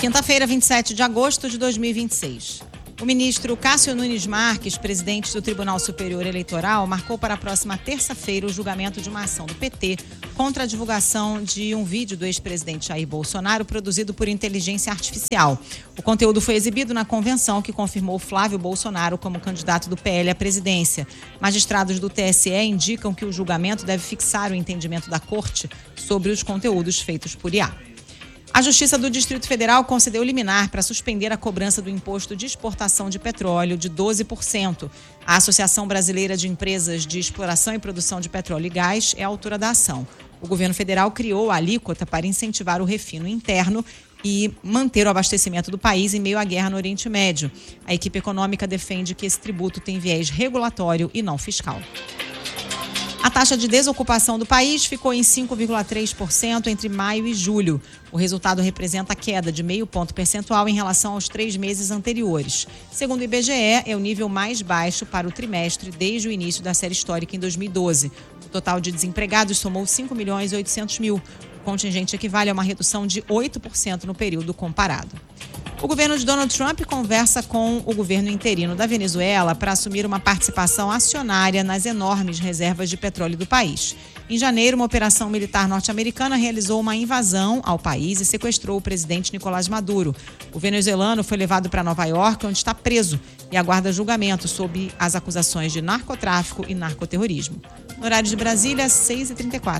Quinta-feira, 27 de agosto de 2026. O ministro Cássio Nunes Marques, presidente do Tribunal Superior Eleitoral, marcou para a próxima terça-feira o julgamento de uma ação do PT contra a divulgação de um vídeo do ex-presidente Jair Bolsonaro produzido por inteligência artificial. O conteúdo foi exibido na convenção que confirmou Flávio Bolsonaro como candidato do PL à presidência. Magistrados do TSE indicam que o julgamento deve fixar o entendimento da Corte sobre os conteúdos feitos por IA. A Justiça do Distrito Federal concedeu liminar para suspender a cobrança do imposto de exportação de petróleo de 12%. A Associação Brasileira de Empresas de Exploração e Produção de Petróleo e Gás é a autora da ação. O governo federal criou a alíquota para incentivar o refino interno e manter o abastecimento do país em meio à guerra no Oriente Médio. A equipe econômica defende que esse tributo tem viés regulatório e não fiscal. A taxa de desocupação do país ficou em 5,3% entre maio e julho. O resultado representa a queda de 0,5 ponto percentual em relação aos 3 meses anteriores. Segundo o IBGE, é o nível mais baixo para o trimestre desde o início da série histórica em 2012. O total de desempregados somou 5.800.000. O contingente equivale a uma redução de 8% no período comparado. O governo de Donald Trump conversa com o governo interino da Venezuela para assumir uma participação acionária nas enormes reservas de petróleo do país. Em janeiro, uma operação militar norte-americana realizou uma invasão ao país e sequestrou o presidente Nicolás Maduro. O venezuelano foi levado para Nova York, onde está preso, e aguarda julgamento sob as acusações de narcotráfico e narcoterrorismo. No horário de Brasília, 6h34.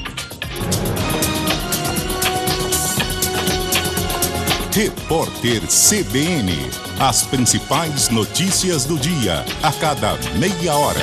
Repórter CBN. As principais notícias do dia, a cada meia hora.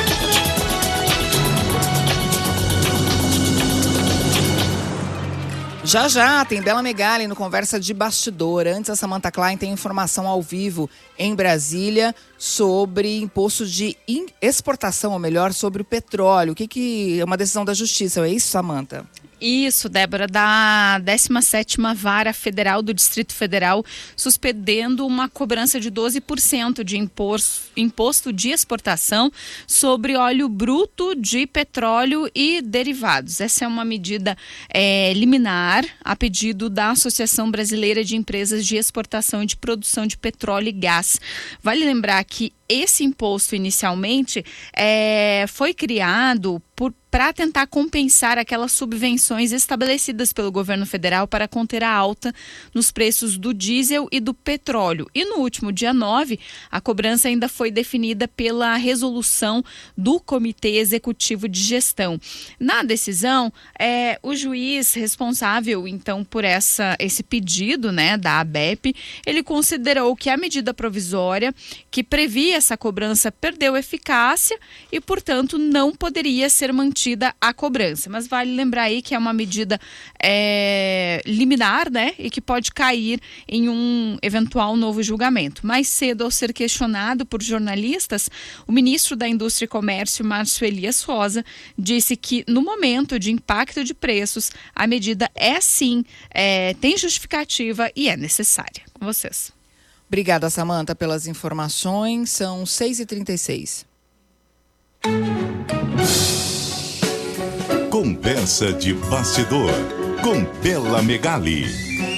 Já, tem Bela Megali no Conversa de Bastidor. Antes, a Samantha Klein tem informação ao vivo em Brasília sobre imposto de exportação, ou melhor, sobre o petróleo. O que é uma decisão da Justiça, é isso, Samantha? Isso, Débora, da 17ª Vara Federal do Distrito Federal, suspendendo uma cobrança de 12% de imposto de exportação sobre óleo bruto de petróleo e derivados. Essa é uma medida liminar a pedido da Associação Brasileira de Empresas de Exportação e de Produção de Petróleo e Gás. Vale lembrar que esse imposto inicialmente foi criado para tentar compensar aquelas subvenções estabelecidas pelo governo federal para conter a alta nos preços do diesel e do petróleo. E no último dia 9, a cobrança ainda foi definida pela resolução do Comitê Executivo de Gestão. Na decisão, o juiz responsável, então, por esse pedido, né, da ABEP, ele considerou que a medida provisória que previa essa cobrança perdeu eficácia e, portanto, não poderia ser mantida a cobrança. Mas vale lembrar aí que é uma medida liminar, né, e que pode cair em um eventual novo julgamento. Mais cedo, ao ser questionado por jornalistas, o ministro da Indústria e Comércio, Márcio Elias Rosa, disse que no momento de impacto de preços, a medida tem justificativa e é necessária. Com vocês. Obrigada, Samantha, pelas informações. São 6h36. Conversa de Bastidor, com Bela Megali.